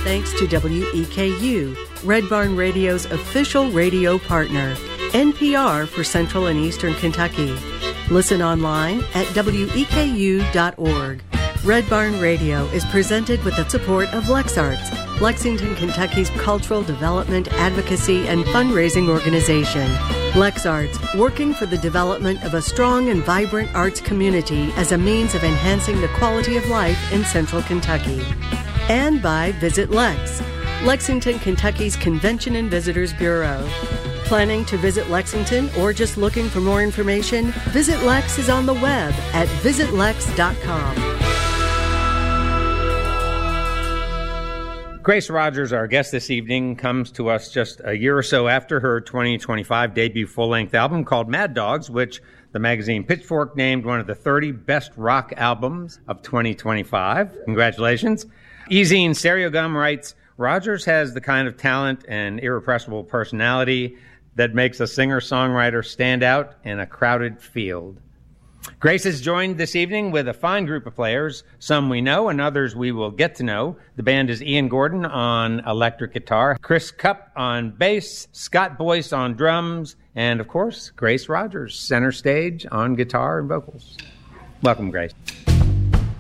thanks to WEKU, Red Barn Radio's official radio partner, NPR for Central and Eastern Kentucky. Listen online at weku.org. Red Barn Radio is presented with the support of LexArts, Lexington, Kentucky's cultural development, advocacy, and fundraising organization. LexArts, working for the development of a strong and vibrant arts community as a means of enhancing the quality of life in Central Kentucky. And by Visit Lex, Lexington, Kentucky's Convention and Visitors Bureau. Planning to visit Lexington or just looking for more information? Visit Lex is on the web at visitlex.com. Grace Rogers, our guest this evening, comes to us just a year or so after her 2025 debut full-length album called Mad Dogs, which the magazine Pitchfork named one of the 30 best rock albums of 2025. Congratulations. Ezine Stereogum writes, Rogers has the kind of talent and irrepressible personality that makes a singer-songwriter stand out in a crowded field. Grace is joined this evening with a fine group of players, some we know and others we will get to know. The band is Ian Gordon on electric guitar, Chris Cupp on bass, Scott Boyce on drums, and of course, Grace Rogers, center stage on guitar and vocals. Welcome, Grace.